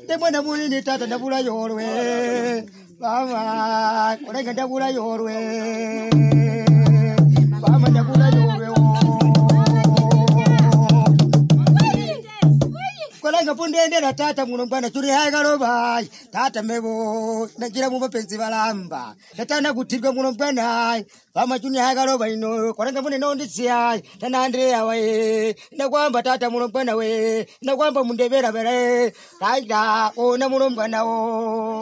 Demona muli ni tata nabula yorwe. Mama, kona nabula yorwe. Mama nabula yorwe. Kona ngapunde ndera tata munombana turi haigalo bai. Tata mebo nagira mu mapenzi balamba. Tata kutibwa munombana. Mama tuni haigalo bai no. Kona ngapunde no ndisia. Tana Andrea we. Nakwamba tata munombana we. Nakwamba mundebera bere. Taida ona munombana o.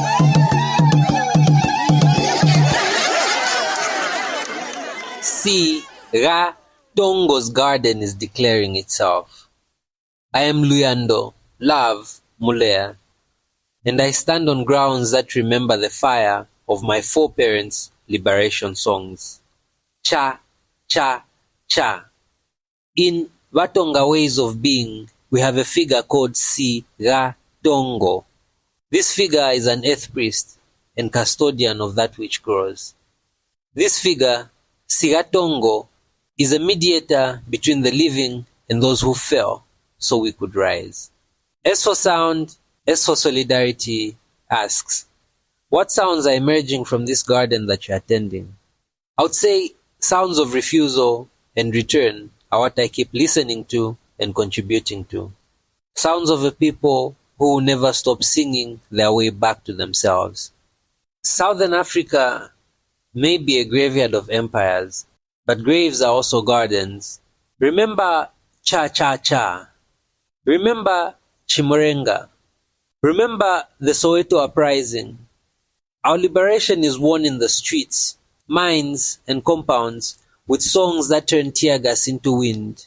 See, Ra Tongo's garden is declaring itself. I am Luyando, love, Mulea, and I stand on grounds that remember the fire of my foreparents' liberation songs. Cha, cha, cha. In Vatonga ways of being, we have a figure called Si Ra Tongo. This figure is an earth priest and custodian of that which grows. This figure, Si Ra Tongo, is a mediator between the living and those who fell, so we could rise. S for Sound, S for Solidarity asks, what sounds are emerging from this garden that you're attending? I would say sounds of refusal and return are what I keep listening to and contributing to. Sounds of a people who will never stop singing their way back to themselves. Southern Africa may be a graveyard of empires, but graves are also gardens. Remember Cha Cha Cha. Remember Chimurenga. Remember the Soweto uprising. Our liberation is won in the streets, mines, and compounds with songs that turn tear gas into wind.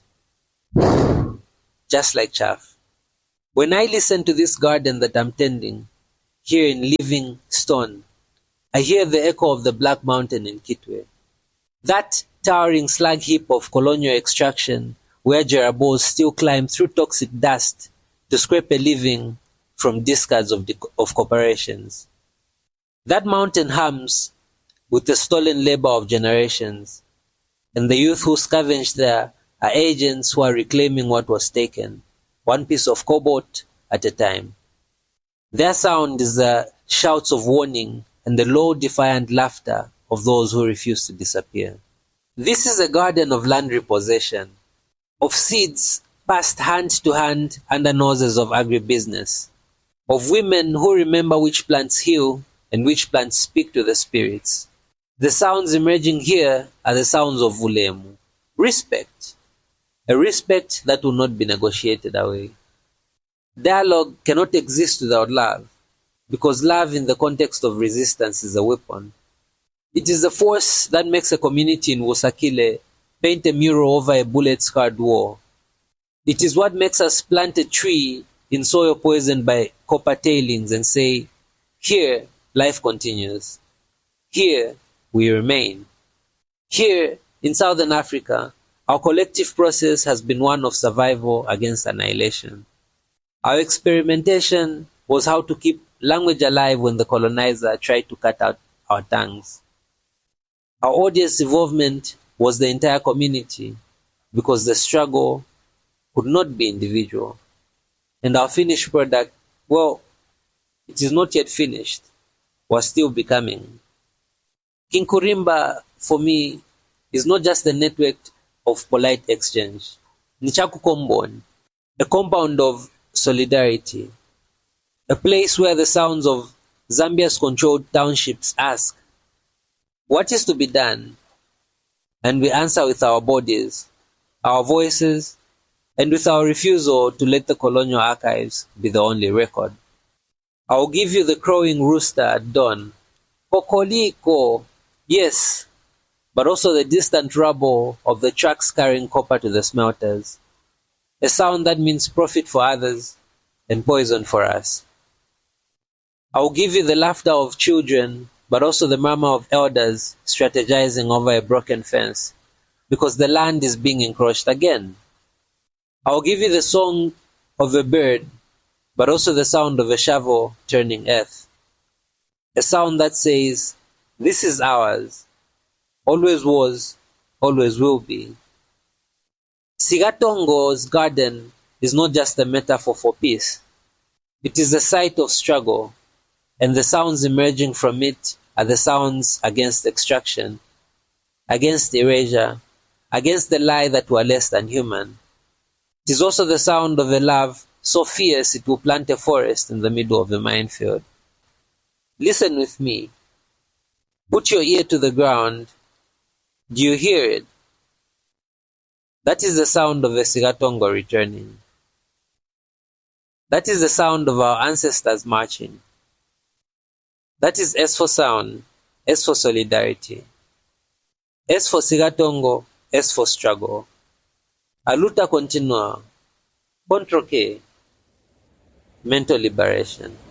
Just like chaff. When I listen to this garden that I'm tending, here in Living Stone, I hear the echo of the Black Mountain in Kitwe. That towering slag heap of colonial extraction where Jerabos still climb through toxic dust to scrape a living from discards of corporations. That mountain hums with the stolen labor of generations, and the youth who scavenge there are agents who are reclaiming what was taken, one piece of cobalt at a time. Their sound is the shouts of warning and the low defiant laughter of those who refuse to disappear. This is a garden of land repossession, of seeds passed hand to hand under noses of agribusiness, of women who remember which plants heal and which plants speak to the spirits. The sounds emerging here are the sounds of Vulemu. Respect. A respect that will not be negotiated away. Dialogue cannot exist without love, because love in the context of resistance is a weapon. It is the force that makes a community in Wusakile paint a mural over a bullet-scarred wall. It is what makes us plant a tree in soil poisoned by copper tailings and say, here, life continues. Here, we remain. Here, in Southern Africa, our collective process has been one of survival against annihilation. Our experimentation was how to keep language alive when the colonizer tried to cut out our tongues. Our audience involvement was the entire community, because the struggle could not be individual. And our finished product, well, it is not yet finished. We're still becoming. King Kurimba, for me, is not just a network of polite exchange. Nichaku Kombon, a compound of solidarity. A place where the sounds of Zambia's controlled townships ask, what is to be done? And we answer with our bodies, our voices, and with our refusal to let the colonial archives be the only record. I will give you the crowing rooster at dawn. Kokoliko, yes, but also the distant rumble of the trucks carrying copper to the smelters. A sound that means profit for others and poison for us. I will give you the laughter of children, but also the murmur of elders strategizing over a broken fence, because the land is being encroached again. I will give you the song of a bird, but also the sound of a shovel turning earth. A sound that says, this is ours, always was, always will be. Si Ra Tongo's garden is not just a metaphor for peace. It is a site of struggle, and the sounds emerging from it are the sounds against extraction, against erasure, against the lie that we're less than human. It is also the sound of a love so fierce it will plant a forest in the middle of a minefield. Listen with me. Put your ear to the ground. Do you hear it? That is the sound of a Sigatongo returning. That is the sound of our ancestors marching. That is S for sound, S for solidarity. S for Sigatongo, S for struggle. A luta continua. Contra qué? Mental liberation.